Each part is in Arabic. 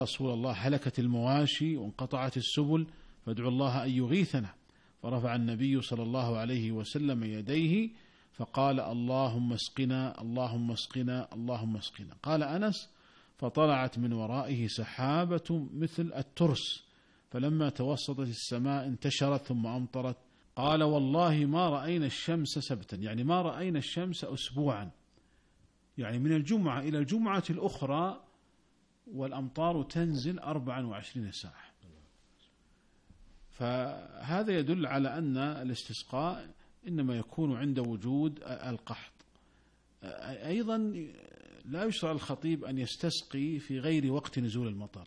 رسول الله هلكت المواشي وانقطعت السبل فادعوا الله أن يغيثنا، فرفع النبي صلى الله عليه وسلم يديه فقال اللهم اسقنا اللهم اسقنا اللهم اسقنا. قال أنس فطلعت من ورائه سحابة مثل الترس، فلما توسطت السماء انتشرت ثم أمطرت. قال والله ما رأينا الشمس سبتا، يعني ما رأينا الشمس أسبوعا، يعني من الجمعة إلى الجمعة الأخرى والأمطار تنزل 24 ساعة. فهذا يدل على أن الاستسقاء إنما يكون عند وجود القحط. أيضا لا يشرع الخطيب أن يستسقي في غير وقت نزول المطر،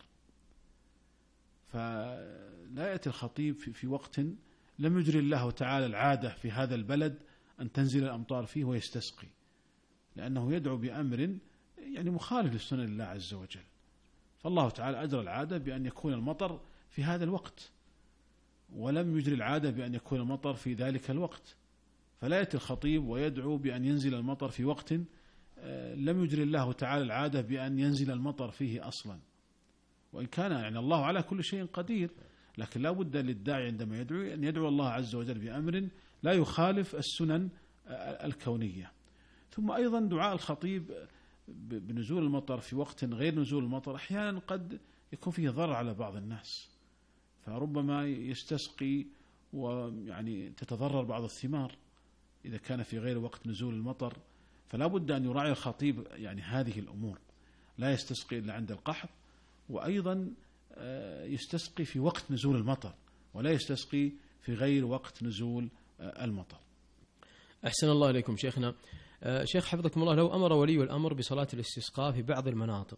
فلا يأتي الخطيب في وقت لم يجري الله تعالى العادة في هذا البلد أن تنزل الأمطار فيه ويستسقي، لأنه يدعو بأمر يعني مخالف لسنن الله عز وجل. فالله تعالى أجرى العادة بأن يكون المطر في هذا الوقت، ولم يجري العادة بأن يكون المطر في ذلك الوقت. فلا يأتي الخطيب ويدعو بأن ينزل المطر في وقت لم يجري الله تعالى العادة بأن ينزل المطر فيه أصلا، وإن كان يعني الله على كل شيء قدير، لكن لا بد للداعي عندما يدعو أن يدعو الله عز وجل بأمر لا يخالف السنن الكونية. ثم أيضا دعاء الخطيب بنزول المطر في وقت غير نزول المطر أحيانا قد يكون فيه ضرر على بعض الناس، فربما يستسقي ويعني تتضرر بعض الثمار إذا كان في غير وقت نزول المطر. فلا بد أن يراعي الخطيب يعني هذه الأمور، لا يستسقي إلا عند القحط، وأيضا يستسقي في وقت نزول المطر ولا يستسقي في غير وقت نزول المطر. أحسن الله إليكم شيخنا. شيخ حفظكم الله، لو أمر ولي الأمر بصلاة الاستسقاء في بعض المناطق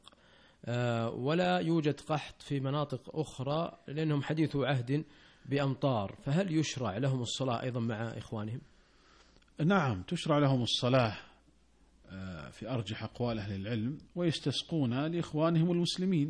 ولا يوجد قحط في مناطق أخرى لأنهم حديث عهد بأمطار، فهل يشرع لهم الصلاة أيضا مع إخوانهم؟ نعم، تشرع لهم الصلاة في أرجح أقوال أهل العلم، ويستسقون لإخوانهم المسلمين.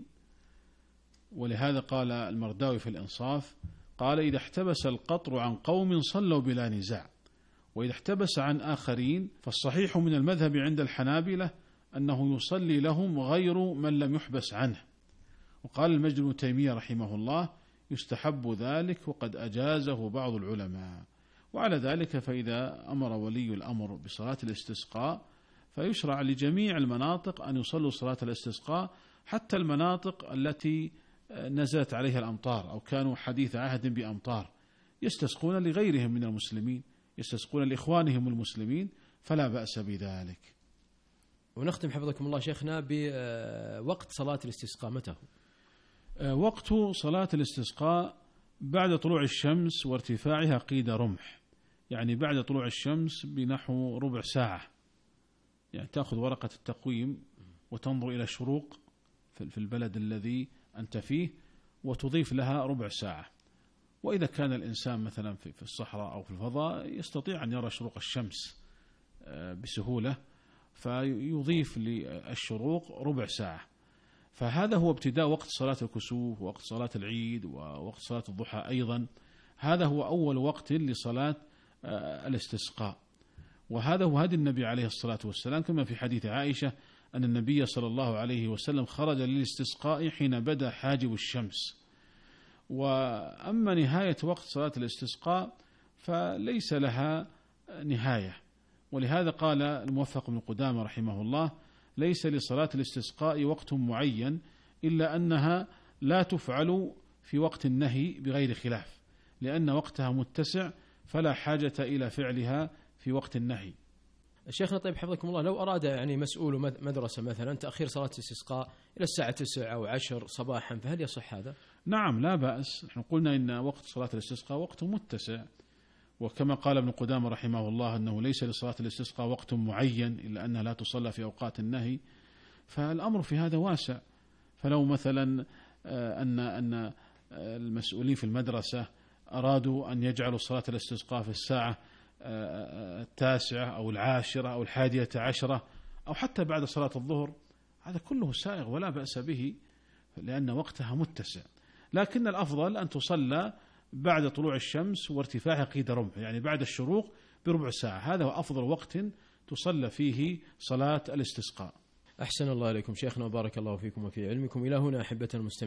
ولهذا قال المرداوي في الإنصاف قال إذا احتبس القطر عن قوم صلوا بلا نزاع، وإذا احتبس عن آخرين فالصحيح من المذهب عند الحنابلة أنه يصلي لهم غير من لم يحبس عنه. وقال المجد بن تيمية رحمه الله يستحب ذلك وقد أجازه بعض العلماء. وعلى ذلك فإذا أمر ولي الأمر بصلاة الاستسقاء فيشرع لجميع المناطق أن يصلوا صلاة الاستسقاء، حتى المناطق التي نزلت عليها الأمطار أو كانوا حديث عهد بأمطار يستسقون لغيرهم من المسلمين، يستسقون لإخوانهم المسلمين، فلا بأس بذلك. ونختم حفظكم الله شيخنا بوقت صلاة الاستسقاء متى هو؟ وقت صلاة الاستسقاء بعد طلوع الشمس وارتفاعها قيد رمح، يعني بعد طلوع الشمس بنحو ربع ساعة، يعني تأخذ ورقة التقويم وتنظر إلى الشروق في البلد الذي أنت فيه وتضيف لها ربع ساعة. وإذا كان الإنسان مثلا في الصحراء أو في الفضاء يستطيع أن يرى شروق الشمس بسهولة، فيضيف للشروق ربع ساعة. فهذا هو ابتداء وقت صلاة الكسوف ووقت صلاة العيد ووقت صلاة الضحى أيضا. هذا هو أول وقت لصلاة الاستسقاء، وهذا هو هدي النبي عليه الصلاة والسلام، كما في حديث عائشة أن النبي صلى الله عليه وسلم خرج للاستسقاء حين بدا حاجب الشمس. وأما نهاية وقت صلاة الاستسقاء فليس لها نهاية، ولهذا قال الموفق بن قدامة رحمه الله ليس لصلاة الاستسقاء وقت معين إلا أنها لا تفعل في وقت النهي بغير خلاف، لأن وقتها متسع فلا حاجة إلى فعلها في وقت النهي. شيخنا طيب حفظكم الله، لو أراد يعني مسؤول مدرسة مثلا تأخير صلاة الاستسقاء إلى الساعة 9 أو 10 صباحا، فهل يصح هذا؟ نعم لا بأس، نحن قلنا إن وقت صلاة الاستسقاء وقت متسع، وكما قال ابن قدامة رحمه الله أنه ليس لصلاة الاستسقاء وقت معين إلا أنها لا تصلى في أوقات النهي، فالأمر في هذا واسع. فلو مثلا أن المسؤولين في المدرسة أرادوا أن يجعلوا صلاة الاستسقاء في الساعة 9 أو 10 أو 11 أو حتى بعد صلاة الظهر، هذا كله سائغ ولا بأس به لأن وقتها متسع. لكن الأفضل أن تصلى بعد طلوع الشمس وارتفاعها قيد رمح، يعني بعد الشروق بربع ساعة، هذا هو أفضل وقت تصلى فيه صلاة الاستسقاء. أحسن الله إليكم شيخنا وبارك الله فيكم وفي علمكم. إلى هنا أحبة المستمعين